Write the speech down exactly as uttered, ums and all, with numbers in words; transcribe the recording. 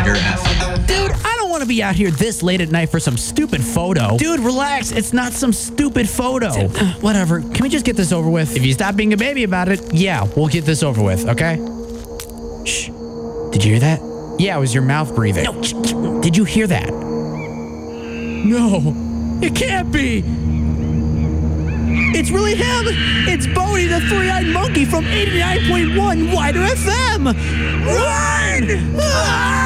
Wider F M. Dude, I don't want to be out here this late at night for some stupid photo. Dude, relax. It's not some stupid photo. Uh, whatever. Can we just get this over with? If you stop being a baby about it, yeah, we'll get this over with, okay? Shh. Did you hear that? Yeah, it was your mouth breathing. No. Did you hear that? No. It can't be. It's really him. It's Bodie, the three-eyed monkey from eighty-nine point one Wider F M. Run! Ah!